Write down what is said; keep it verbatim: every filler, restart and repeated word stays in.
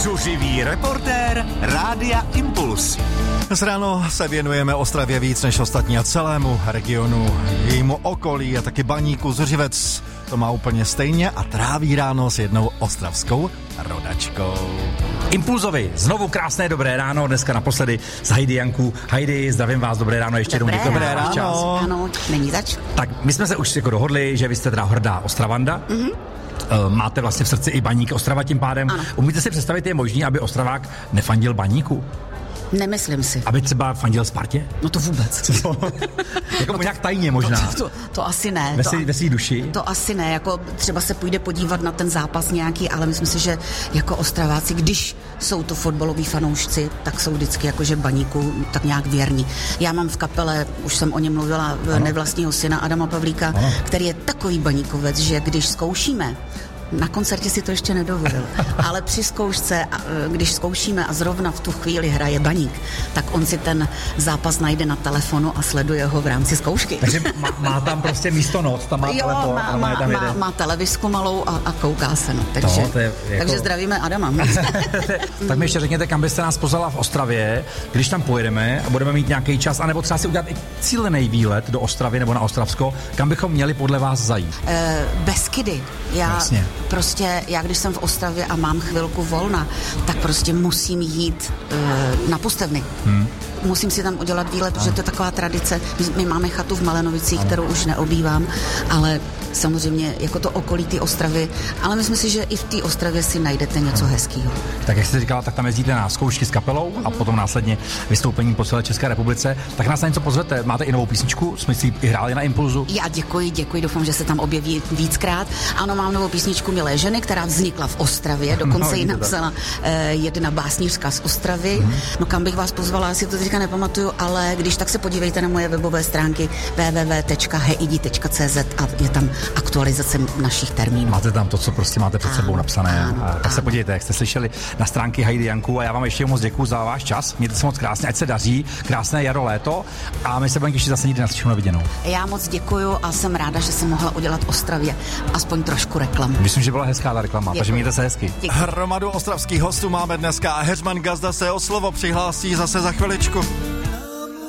Zuřivý reportér Rádia Impuls. Dnes ráno se věnujeme Ostravě víc než ostatní a celému regionu, jejímu okolí a taky Baníku. Zuřivec to má úplně stejně a tráví ráno s jednou ostravskou rodačkou. Impulzovi, znovu krásné dobré ráno, dneska naposledy s Heidi Janku. Heidi, zdravím vás, dobré ráno, ještě jednou děkuji. Dobré ráno. Čas. Ano, není zač. Tak my jsme se už jako dohodli, že vy jste teda hrdá Ostravanda. Mm-hmm. Máte vlastně v srdci i Baník Ostrava tím pádem. Ano. Umíte si představit, je možný, aby Ostravák nefandil Baníku? Nemyslím si. Aby třeba fandil Spartě? No to vůbec. Jako no nějak tajně možná. To, to, to asi ne. Ve, to, svý, ve svý duši? To asi ne, jako třeba se půjde podívat na ten zápas nějaký, ale myslím si, že jako Ostraváci, když jsou to fotbaloví fanoušci, tak jsou vždycky jakože Baníku tak nějak věrní. Já mám v kapele, už jsem o něm mluvila, ano. nevlastního syna Adama Pavlíka, ano. který je takový baníkovec, že když zkoušíme, na koncertě si to ještě nedovolil, ale při zkoušce, když zkoušíme a zrovna v tu chvíli hraje Baník, tak on si ten zápas najde na telefonu a sleduje ho v rámci zkoušky. Takže má, má tam prostě místo noc, tam má jo, telefon má, a má tam má, má televizku malou a, a kouká se. No. Takže, to, to je jako... takže zdravíme Adama. Tak mi ještě řekněte, kam byste nás pozvala v Ostravě, když tam pojedeme a budeme mít nějaký čas, anebo třeba si udělat i cílený výlet do Ostravy nebo na Ostravsko, kam bychom měli podle vás zajít? Uh, Beskydy. Já Jasně. Prostě, já když jsem v Ostravě a mám chvilku volna, tak prostě musím jít uh, na Pustevny. Hmm. Musím si tam udělat výlet, protože to je taková tradice. My, my máme chatu v Malenovicích, kterou už neobývám, ale samozřejmě jako to okolí ty Ostravy, ale myslím si, že i v té Ostravě si najdete něco hezkýho. Tak jak jste říkala, tak tam jezdíte na zkoušky s kapelou mm-hmm. a potom následně vystoupení po celé České republice. Tak nás na něco pozvete. Máte i novou písničku, jsme si i hráli na Impulzu. Já děkuji, děkuji, doufám, že se tam objeví víckrát. Ano, mám novou písničku Milé ženy, která vznikla v Ostravě, dokonce no, ji napsala uh, jedna básnířka z Ostravy. Mm-hmm. No kam bych vás pozvala, asi to teďka nepamatuju, ale když tak se podívejte na moje webové stránky w w w tečka heidi tečka c z a je tam aktualizace našich termínů. Máte tam to, co prostě máte před sebou napsané. Ano, a tak ano. se podívejte, jak jste slyšeli na stránky Heidi Janku a já vám ještě moc děkuju za váš čas. Mějte se moc krásně, ať se daří, krásné jaro, léto a my se budeme ještě zase někdy naslyšenou na viděnou. Já moc děkuju a jsem ráda, že jsem mohla udělat Ostravě aspoň trošku reklamu. Myslím, že byla hezká ta reklama, Děkuji. takže mějte se hezky. Děkuji. Hromadu ostravských hostů máme dneska a Heřman Gazda se o slovo přihlásí zase za chviličku.